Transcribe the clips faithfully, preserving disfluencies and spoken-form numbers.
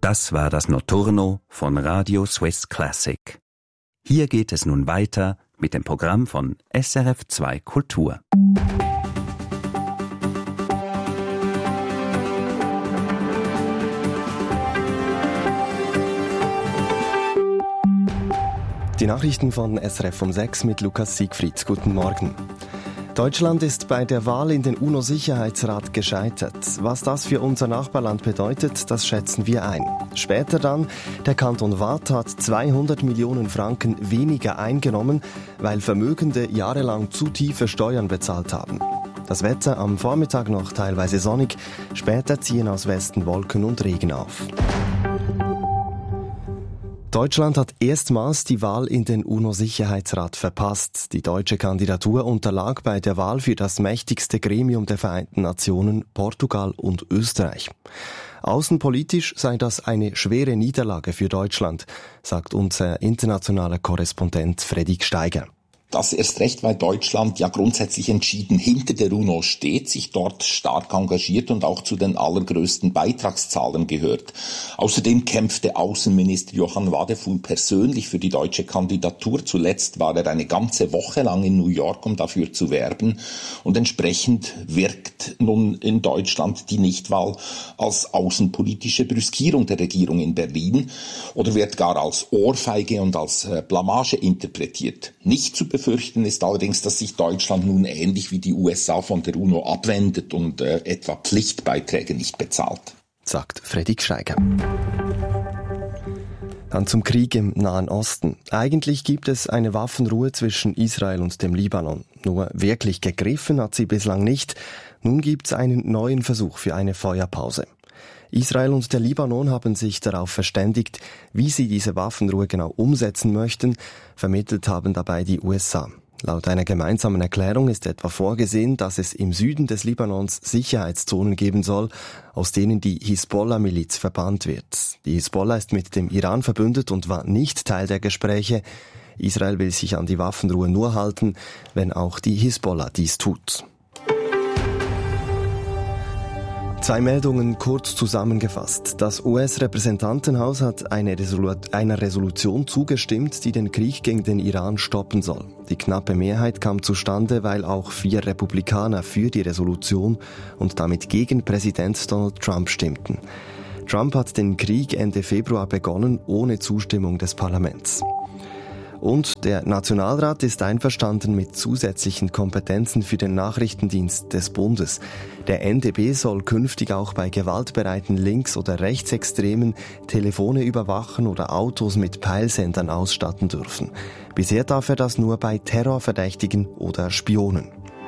Das war das Notturno von Radio Swiss Classic. Hier geht es nun weiter mit dem Programm von S R F zwei Kultur. Die Nachrichten von S R F um sechs mit Lukas Siegfried. Guten Morgen. Deutschland ist bei der Wahl in den UNO-Sicherheitsrat gescheitert. Was das für unser Nachbarland bedeutet, das schätzen wir ein. Später dann, der Kanton Waadt hat zweihundert Millionen Franken weniger eingenommen, weil Vermögende jahrelang zu tiefe Steuern bezahlt haben. Das Wetter am Vormittag noch teilweise sonnig, später ziehen aus Westen Wolken und Regen auf. Deutschland hat erstmals die Wahl in den UNO-Sicherheitsrat verpasst. Die deutsche Kandidatur unterlag bei der Wahl für das mächtigste Gremium der Vereinten Nationen, Portugal und Österreich. Außenpolitisch sei das eine schwere Niederlage für Deutschland, sagt unser internationaler Korrespondent Fredrik Steiger. Das erst recht, weil Deutschland ja grundsätzlich entschieden hinter der UNO steht, sich dort stark engagiert und auch zu den allergrößten Beitragszahlern gehört. Außerdem kämpfte Außenminister Johann Wadefuhl persönlich für die deutsche Kandidatur. Zuletzt war er eine ganze Woche lang in New York, um dafür zu werben. Und entsprechend wirkt nun in Deutschland die Nichtwahl als außenpolitische Brüskierung der Regierung in Berlin oder wird gar als Ohrfeige und als Blamage interpretiert. Nicht zu befürchten ist allerdings, dass sich Deutschland nun ähnlich wie die U S A von der UNO abwendet und äh, etwa Pflichtbeiträge nicht bezahlt, sagt Fredrik Steiger. Dann zum Krieg im Nahen Osten. Eigentlich gibt es eine Waffenruhe zwischen Israel und dem Libanon. Nur wirklich gegriffen hat sie bislang nicht. Nun gibt es einen neuen Versuch für eine Feuerpause. Israel und der Libanon haben sich darauf verständigt, wie sie diese Waffenruhe genau umsetzen möchten. Vermittelt haben dabei die U S A. Laut einer gemeinsamen Erklärung ist etwa vorgesehen, dass es im Süden des Libanons Sicherheitszonen geben soll, aus denen die Hisbollah-Miliz verbannt wird. Die Hisbollah ist mit dem Iran verbündet und war nicht Teil der Gespräche. Israel will sich an die Waffenruhe nur halten, wenn auch die Hisbollah dies tut. Zwei Meldungen kurz zusammengefasst. Das U S-Repräsentantenhaus hat eine Resolu- einer Resolution zugestimmt, die den Krieg gegen den Iran stoppen soll. Die knappe Mehrheit kam zustande, weil auch vier Republikaner für die Resolution und damit gegen Präsident Donald Trump stimmten. Trump hat den Krieg Ende Februar begonnen, ohne Zustimmung des Parlaments. Und der Nationalrat ist einverstanden mit zusätzlichen Kompetenzen für den Nachrichtendienst des Bundes. Der N D B soll künftig auch bei gewaltbereiten Links- oder Rechtsextremen Telefone überwachen oder Autos mit Peilsendern ausstatten dürfen. Bisher darf er das nur bei Terrorverdächtigen oder Spionen.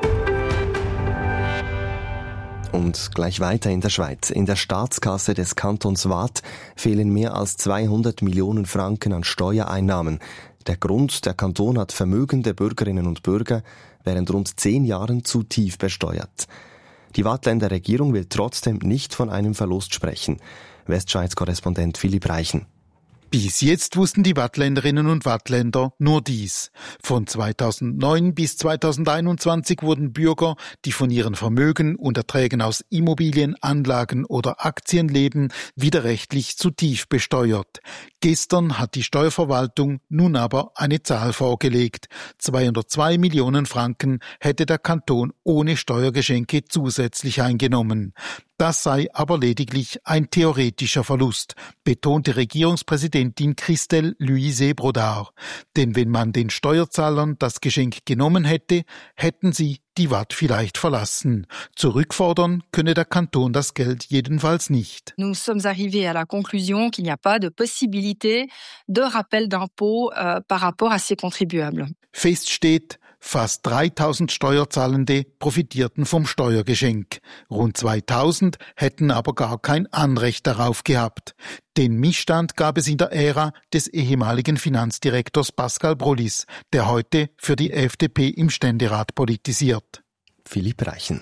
Und gleich weiter in der Schweiz. In der Staatskasse des Kantons Waadt fehlen mehr als zweihundert Millionen Franken an Steuereinnahmen. Der Grund, der Kanton hat vermögende Bürgerinnen und Bürger während rund zehn Jahren zu tief besteuert. Die Waadtländer Regierung will trotzdem nicht von einem Verlust sprechen. Westschweiz-Korrespondent Philipp Reichen. Bis jetzt wussten die Waadtländerinnen und Waadtländer nur dies. Von zweitausendneun bis zweitausendeinundzwanzig wurden Bürger, die von ihren Vermögen und Erträgen aus Immobilien, Anlagen oder Aktien leben, widerrechtlich zu tief besteuert. Gestern hat die Steuerverwaltung nun aber eine Zahl vorgelegt. zweihundertzwei Millionen Franken hätte der Kanton ohne Steuergeschenke zusätzlich eingenommen. Das sei aber lediglich ein theoretischer Verlust, betonte Regierungspräsidentin Christelle Louise Brodard. Denn wenn man den Steuerzahlern das Geschenk genommen hätte, hätten sie die Waadt vielleicht verlassen. Zurückfordern könne der Kanton das Geld jedenfalls nicht. Nous sommes arrivés à la conclusion qu'il n'y a pas de possibilité de rappel d'impôt euh, par rapport à ces contribuables. Fest steht, fast dreitausend Steuerzahlende profitierten vom Steuergeschenk. Rund zweitausend hätten aber gar kein Anrecht darauf gehabt. Den Missstand gab es in der Ära des ehemaligen Finanzdirektors Pascal Brollis, der heute für die F D P im Ständerat politisiert. Philipp Reichen.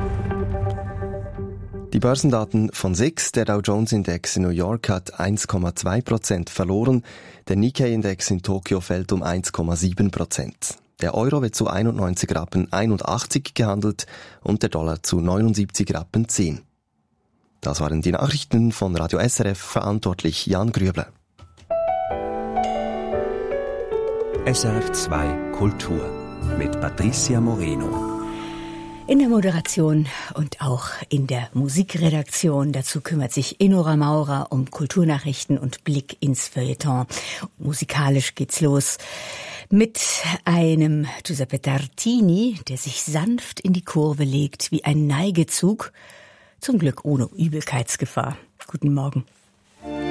Die Börsendaten von S I X, der Dow Jones Index in New York hat eins Komma zwei Prozent verloren, der Nikkei Index in Tokio fällt um eins Komma sieben Prozent. Der Euro wird zu einundneunzig Rappen einundachtzig gehandelt und der Dollar zu neunundsiebzig Rappen zehn. Das waren die Nachrichten von Radio S R F, verantwortlich Jan Grüble. S R F zwei Kultur mit Patricia Moreno. In der Moderation und auch in der Musikredaktion. Dazu kümmert sich Enora Maurer um Kulturnachrichten und Blick ins Feuilleton. Musikalisch geht's los mit einem Giuseppe Tartini, der sich sanft in die Kurve legt wie ein Neigezug. Zum Glück ohne Übelkeitsgefahr. Guten Morgen.